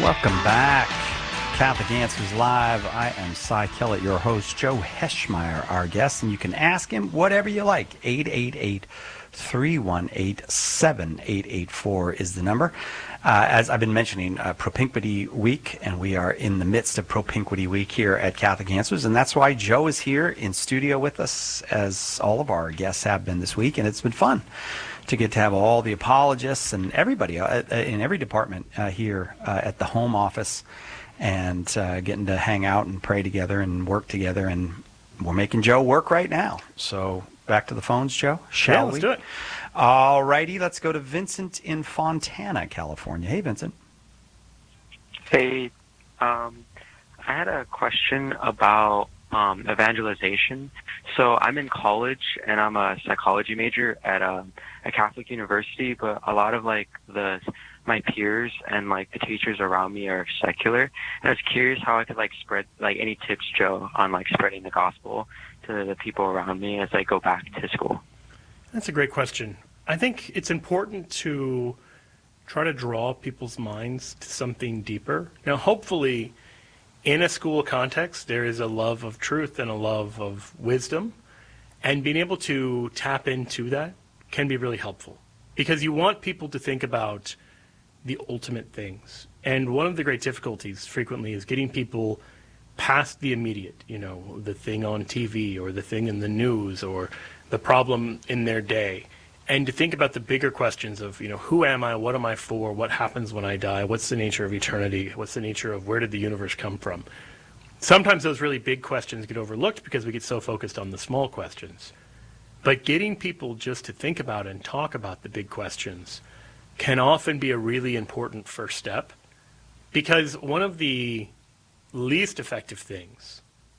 Welcome back. Catholic Answers Live. I am Cy Kellett, your host. Joe Heschmeyer, our guest, and you can ask him whatever you like. 888-318-7884 is the number. As I've been mentioning, Propinquity Week, and we are in the midst of Propinquity Week here at Catholic Answers, and that's why Joe is here in studio with us, as all of our guests have been this week, and it's been fun to get to have all the apologists and everybody in every department here at the home office, and getting to hang out and pray together and work together, and we're making Joe work right now. So back to the phones, Joe, shall we? Let's do it. All righty, let's go to Vincent in Fontana, California. Hey, Vincent. Hey, I had a question about evangelization. So I'm in college, and I'm a psychology major at a Catholic university, but a lot of my peers and the teachers around me are secular. And I was curious how I could spread any tips, Joe, on spreading the gospel to the people around me as I go back to school. That's a great question. I think it's important to try to draw people's minds to something deeper. Now, hopefully, in a school context, there is a love of truth and a love of wisdom, and being able to tap into that can be really helpful, because you want people to think about the ultimate things. And one of the great difficulties frequently is getting people past the immediate, the thing on TV or the thing in the news or the problem in their day, and to think about the bigger questions of, who am I, what am I for, what happens when I die, what's the nature of eternity, what's the nature of where did the universe come from. Sometimes those really big questions get overlooked because we get so focused on the small questions. But getting people just to think about and talk about the big questions can often be a really important first step, because one of the least effective things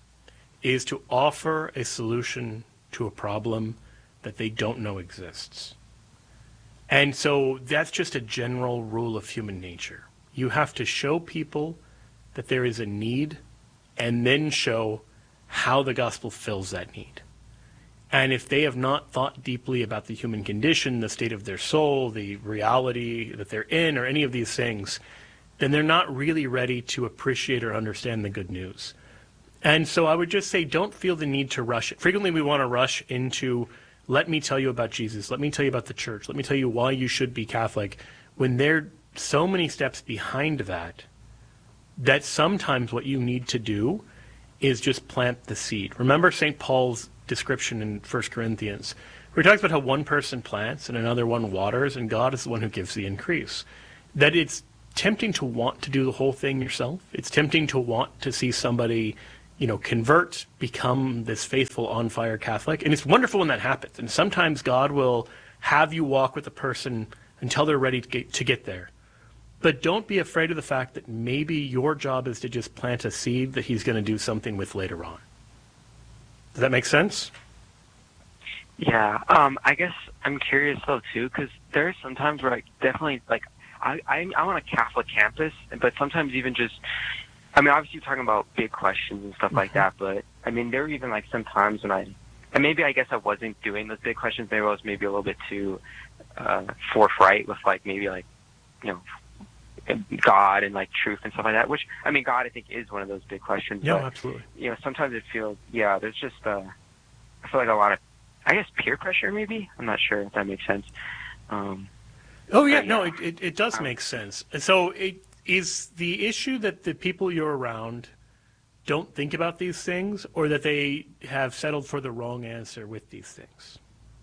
is to offer a solution to a problem that they don't know exists. And so that's just a general rule of human nature. You have to show people that there is a need, and then show how the gospel fills that need. And if they have not thought deeply about the human condition, the state of their soul, the reality that they're in, or any of these things, then they're not really ready to appreciate or understand the good news. And so I would just say, don't feel the need to rush it. Frequently we want to rush into, let me tell you about Jesus, let me tell you about the church, let me tell you why you should be Catholic, when there are so many steps behind that, that sometimes what you need to do is just plant the seed. Remember St. Paul's description in 1 Corinthians, where he talks about how one person plants and another one waters, and God is the one who gives the increase. That it's tempting to want to do the whole thing yourself. It's tempting to want to see somebody, convert, become this faithful, on-fire Catholic. And it's wonderful when that happens. And sometimes God will have you walk with a person until they're ready to get there. But don't be afraid of the fact that maybe your job is to just plant a seed that he's going to do something with later on. Does that make sense? Yeah, I guess I'm curious though too, because there are some times where I'm on a Catholic campus, but sometimes even just, obviously you're talking about big questions and stuff like that, but there were even some times when I guess I wasn't doing those big questions. Maybe I was a little bit too forthright with God and truth and stuff like that, which God I think is one of those big questions. Yeah, but, absolutely. Sometimes it feels there's just I feel like a lot of, I guess, peer pressure maybe. I'm not sure if that makes sense. It does make sense. So it is the issue that the people you're around don't think about these things, or that they have settled for the wrong answer with these things?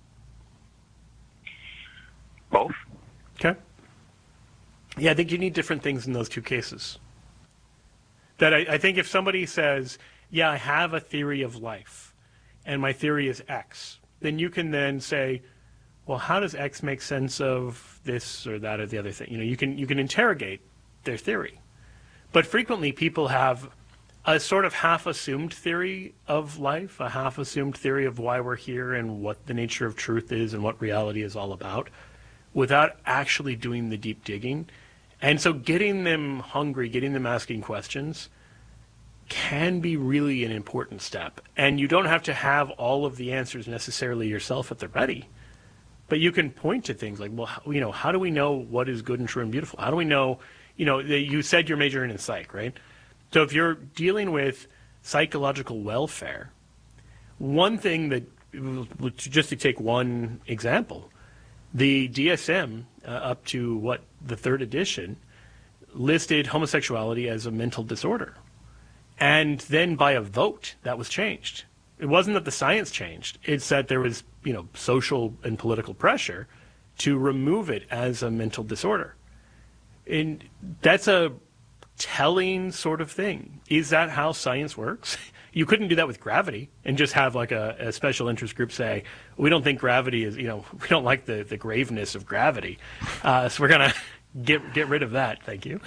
Both. Okay. Yeah, I think you need different things in those two cases. That I think if somebody says, yeah, I have a theory of life, and my theory is X, then you can then say, well, how does X make sense of this or that or the other thing? You can interrogate their theory. But frequently people have a sort of half-assumed theory of life, a half-assumed theory of why we're here and what the nature of truth is and what reality is all about, without actually doing the deep digging. And so getting them hungry, getting them asking questions can be really an important step. And you don't have to have all of the answers necessarily yourself at the ready, but you can point to things like, well, how do we know what is good and true and beautiful? How do we know you said you're majoring in psych, right? So if you're dealing with psychological welfare, one thing that, just to take one example, the DSM, up to the third edition, listed homosexuality as a mental disorder. And then by a vote, that was changed. It wasn't that the science changed. It's that there was, social and political pressure to remove it as a mental disorder. And that's a telling sort of thing. Is that how science works? You couldn't do that with gravity and just have like a special interest group say, we don't think gravity is, we don't like the graveness of gravity. So we're going to get rid of that. Thank you.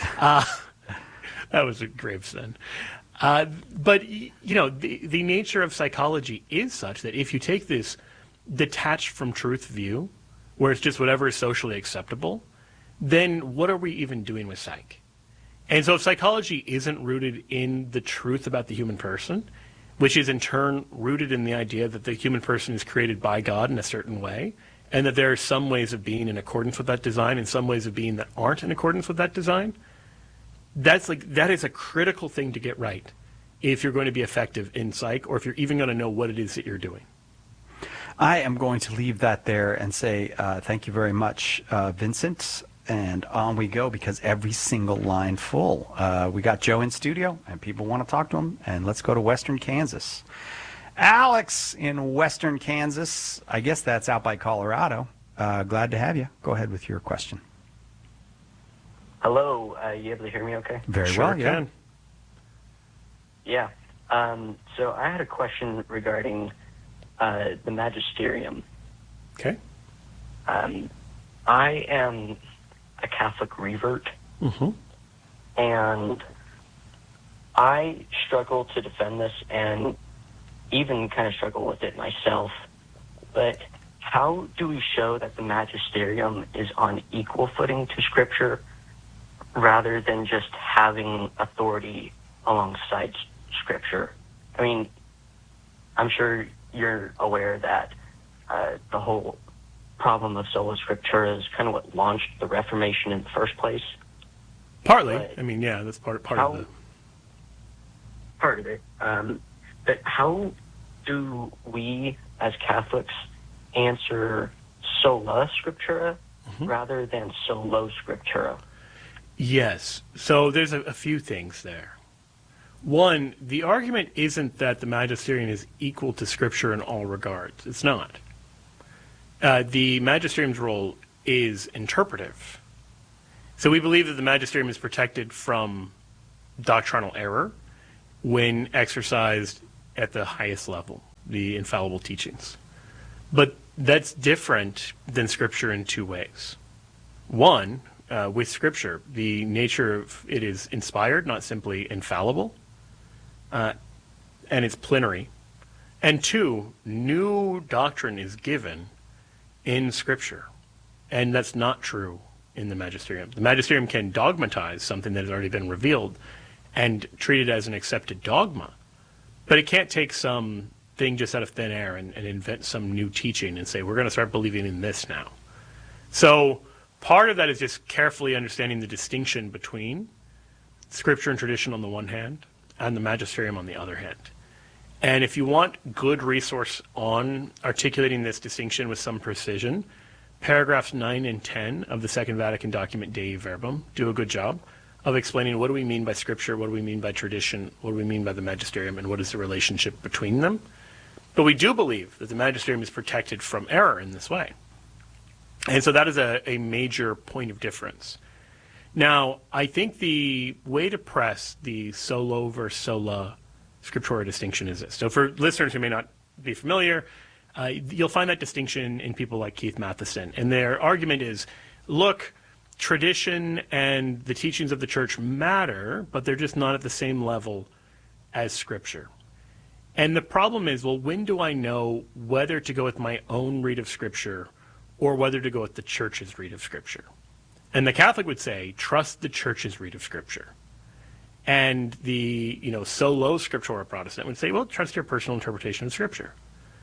That was a grave sin. But, the nature of psychology is such that if you take this detached from truth view, where it's just whatever is socially acceptable, then what are we even doing with psych? And so if psychology isn't rooted in the truth about the human person, which is in turn rooted in the idea that the human person is created by God in a certain way, and that there are some ways of being in accordance with that design and some ways of being that aren't in accordance with that design, that is a critical thing to get right if you're going to be effective in psych, or if you're even going to know what it is that you're doing. I am going to leave that there and say thank you very much, Vincent. And on we go, because every single line full. We got Joe in studio, and people want to talk to him. And let's go to Western Kansas. Alex in Western Kansas. I guess that's out by Colorado. Glad to have you. Go ahead with your question. Hello. You able to hear me okay? Very well, yeah. Can. Yeah. So I had a question regarding the magisterium. Okay. I am a Catholic revert, and I struggle to defend this and even kind of struggle with it myself. But how do we show that the magisterium is on equal footing to Scripture rather than just having authority alongside Scripture? I mean, I'm sure you're aware that the whole problem of sola scriptura is kind of what launched the Reformation in the first place. Partly. But I mean, yeah, that's part of it. Part of it. But how do we, as Catholics, answer sola scriptura rather than solo scriptura? Yes. So there's a few things there. One, the argument isn't that the magisterium is equal to Scripture in all regards. It's not. The magisterium's role is interpretive. So we believe that the magisterium is protected from doctrinal error when exercised at the highest level, the infallible teachings. But that's different than Scripture in two ways. One, with Scripture, the nature of it is inspired, not simply infallible, and it's plenary. And two, new doctrine is given in Scripture, and that's not true in the magisterium. The magisterium can dogmatize something that has already been revealed and treat it as an accepted dogma, but it can't take some thing just out of thin air and invent some new teaching and say, we're going to start believing in this now. So part of that is just carefully understanding the distinction between Scripture and tradition on the one hand and the magisterium on the other hand. And if you want good resource on articulating this distinction with some precision, paragraphs 9 and 10 of the Second Vatican document Dei Verbum do a good job of explaining what do we mean by Scripture, what do we mean by tradition, what do we mean by the magisterium, and what is the relationship between them. But we do believe that the magisterium is protected from error in this way. And so that is a major point of difference. Now, I think the way to press the solo versus sola scriptura distinction is this. So for listeners who may not be familiar, you'll find that distinction in people like Keith Matheson. And their argument is, look, tradition and the teachings of the church matter, but they're just not at the same level as Scripture. And the problem is, well, when do I know whether to go with my own read of Scripture or whether to go with the church's read of Scripture? And the Catholic would say, trust the church's read of Scripture. And the solo scriptura Protestant would say, well, trust your personal interpretation of Scripture.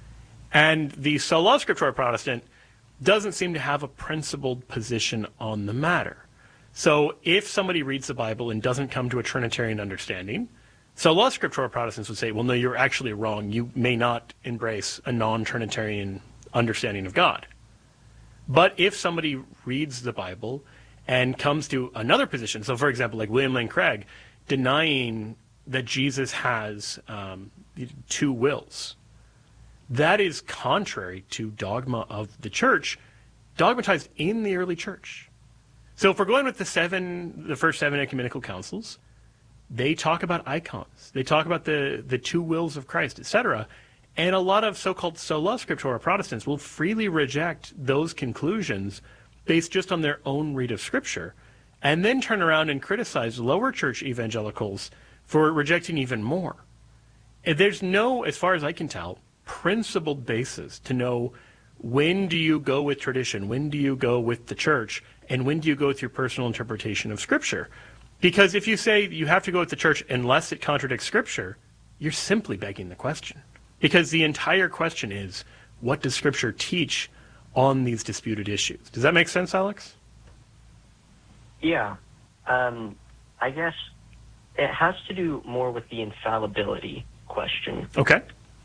And the sola scriptura Protestant doesn't seem to have a principled position on the matter. So if somebody reads the Bible and doesn't come to a Trinitarian understanding, sola scriptura Protestants would say, well, no, you're actually wrong. You may not embrace a non-Trinitarian understanding of God. But if somebody reads the Bible and comes to another position, so for example, like William Lane Craig, denying that Jesus has two wills, that is contrary to dogma of the church, dogmatized in the early church. So if we're going with the first seven ecumenical councils, they talk about icons. They talk about the two wills of Christ, etc. And a lot of so-called sola scriptura Protestants will freely reject those conclusions based just on their own read of Scripture, and then turn around and criticize lower church evangelicals for rejecting even more. And there's no, as far as I can tell, principled basis to know when do you go with tradition, when do you go with the church, and when do you go with your personal interpretation of Scripture. Because if you say you have to go with the church unless it contradicts Scripture, you're simply begging the question. Because the entire question is, what does Scripture teach on these disputed issues? Does that make sense, Alex? Yeah. I guess it has to do more with the infallibility question. Okay.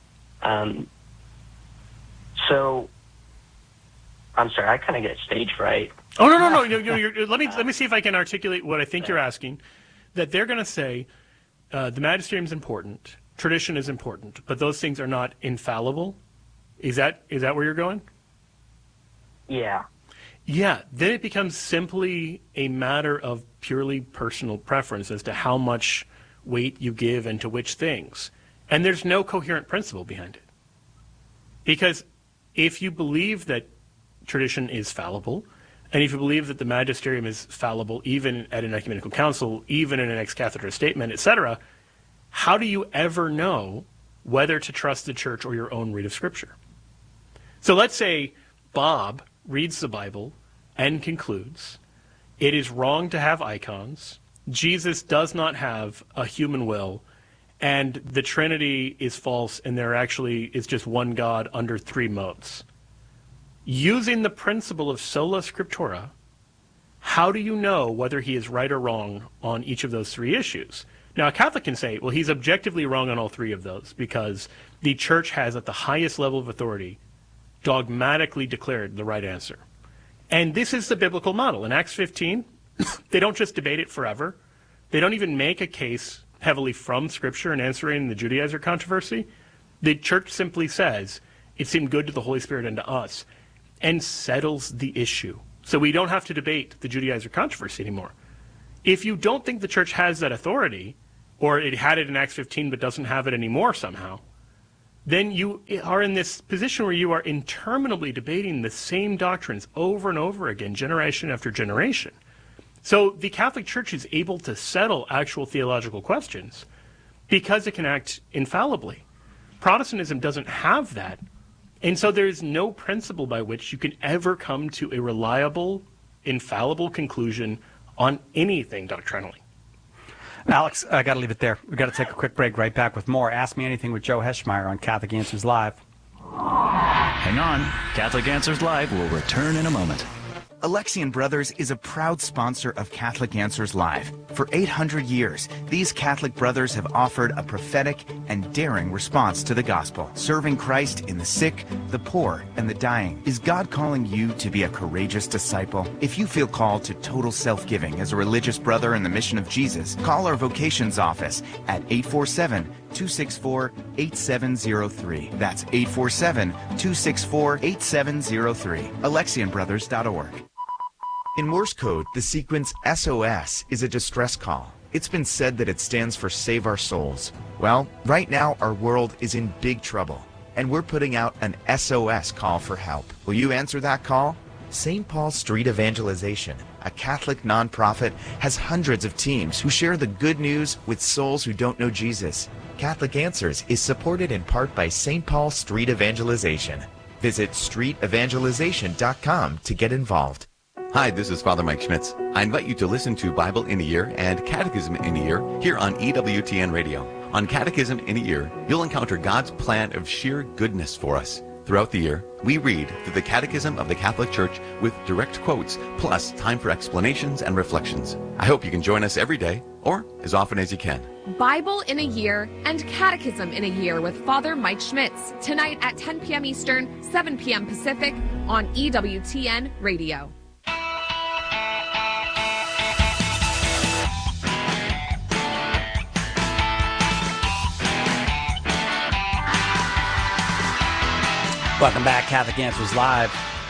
So, I'm sorry, I kind of get stage fright. Oh, no. Let me see if I can articulate what I think you're asking. That they're going to say the magisterium is important, tradition is important, but those things are not infallible. Is that where you're going? Yeah. Yeah, then it becomes simply a matter of purely personal preference as to how much weight you give and to which things. And there's no coherent principle behind it. Because if you believe that tradition is fallible, and if you believe that the magisterium is fallible even at an ecumenical council, even in an ex cathedra statement, etc., how do you ever know whether to trust the church or your own read of Scripture? So let's say Bob reads the Bible and concludes, it is wrong to have icons, Jesus does not have a human will, and the Trinity is false, and there actually is just one God under three modes. Using the principle of sola scriptura, how do you know whether he is right or wrong on each of those three issues? Now, a Catholic can say, well, he's objectively wrong on all three of those because the church has, at the highest level of authority, dogmatically declared the right answer. And this is the biblical model. In Acts 15, they don't just debate it forever. They don't even make a case heavily from Scripture in answering the Judaizer controversy. The church simply says, it seemed good to the Holy Spirit and to us, and settles the issue. So we don't have to debate the Judaizer controversy anymore. If you don't think the church has that authority, or it had it in Acts 15 but doesn't have it anymore somehow, then you are in this position where you are interminably debating the same doctrines over and over again, generation after generation. So the Catholic Church is able to settle actual theological questions because it can act infallibly. Protestantism doesn't have that. And so there is no principle by which you can ever come to a reliable, infallible conclusion on anything doctrinally. Alex, I got to leave it there. We've got to take a quick break. Right back with more Ask Me Anything with Joe Heschmeyer on Catholic Answers Live. Hang on. Catholic Answers Live will return in a moment. Alexian Brothers is a proud sponsor of Catholic Answers Live. For 800 years, these Catholic brothers have offered a prophetic and daring response to the gospel, serving Christ in the sick, the poor, and the dying. Is God calling you to be a courageous disciple? If you feel called to total self-giving as a religious brother in the mission of Jesus, call our vocations office at 847-264-8703. That's 847-264-8703. AlexianBrothers.org. In Morse code, the sequence SOS is a distress call. It's been said that it stands for Save Our Souls. Well, right now our world is in big trouble, and we're putting out an SOS call for help. Will you answer that call? St. Paul Street Evangelization, a Catholic nonprofit, has hundreds of teams who share the good news with souls who don't know Jesus. Catholic Answers is supported in part by St. Paul Street Evangelization. Visit streetevangelization.com to get involved. Hi, this is Father Mike Schmitz. I invite you to listen to Bible in a Year and Catechism in a Year here on EWTN Radio. On Catechism in a Year, you'll encounter God's plan of sheer goodness for us. Throughout the year, we read through the Catechism of the Catholic Church with direct quotes, plus time for explanations and reflections. I hope you can join us every day, or as often as you can. Bible in a Year and Catechism in a Year with Father Mike Schmitz, tonight at 10 p.m. Eastern, 7 p.m. Pacific on EWTN Radio. Welcome back, Catholic Answers Live.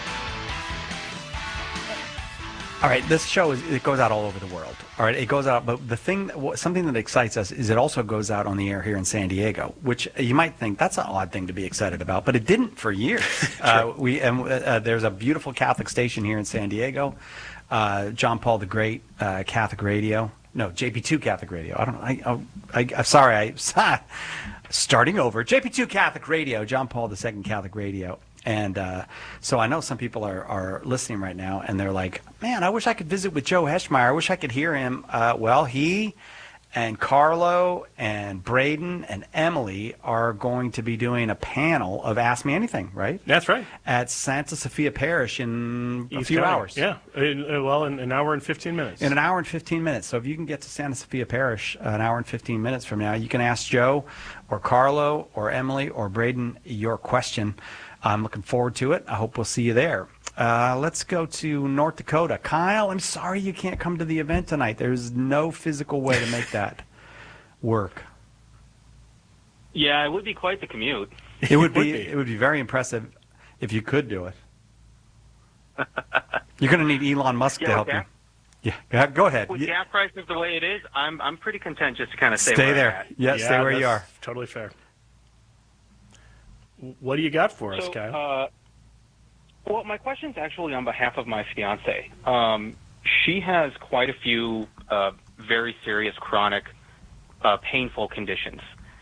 All right, this show it goes out all over the world. All right, it goes out, but something that excites us is it also goes out on the air here in San Diego, which you might think that's an odd thing to be excited about, but it didn't for years. There's a beautiful Catholic station here in San Diego, John Paul the Great Catholic Radio. No, JP2 Catholic Radio. I'm sorry. Starting over. JP2 Catholic Radio, John Paul II Catholic Radio. And so I know some people are listening right now, and they're like, man, I wish I could visit with Joe Heschmeyer. I wish I could hear him. Well, he and Carlo and Braden and Emily are going to be doing a panel of Ask Me Anything, right? That's right. At Santa Sophia Parish in a few County. hours. Yeah, in an hour and 15 minutes. In an hour and 15 minutes. So if you can get to Santa Sophia Parish an hour and 15 minutes from now, you can ask Joe or Carlo or Emily or Braden your question. I'm looking forward to it. I hope we'll see you there. Let's go to North Dakota. Kyle, I'm sorry you can't come to the event tonight. There's no physical way to make that work. Yeah, it would be quite the commute. It would be very impressive if you could do it. You're going to need Elon Musk to help you. Yeah, go ahead. With gas prices the way it is, I'm pretty content just to kind of stay where there. I'm at. Yeah, stay where you are. Totally fair. What do you got for us, Kyle? Well, my question is actually on behalf of my fiance. She has quite a few very serious, chronic, painful conditions.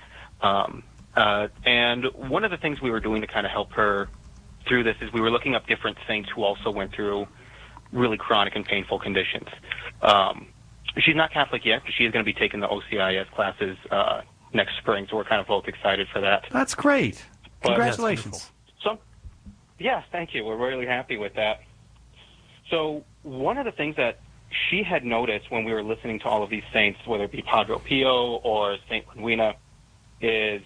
And one of the things we were doing to kind of help her through this is we were looking up different saints who also went through really chronic and painful conditions. She's not Catholic yet, but she is going to be taking the OCIS classes next spring, so we're kind of both excited for that. That's great. Congratulations. Yes, thank you. We're really happy with that. So one of the things that she had noticed when we were listening to all of these saints, whether it be Padre Pio or Saint Ludwina, is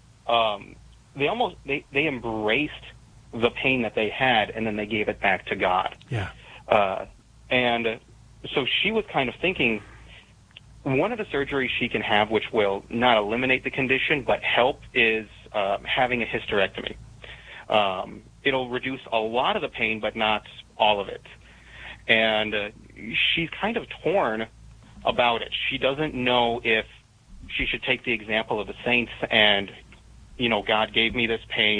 they embraced the pain that they had, and then they gave it back to God. Yeah. And so she was kind of thinking, one of the surgeries she can have, which will not eliminate the condition but help, is having a hysterectomy. It'll reduce a lot of the pain, but not all of it. And she's kind of torn about it. She doesn't know if she should take the example of the saints and, God gave me this pain,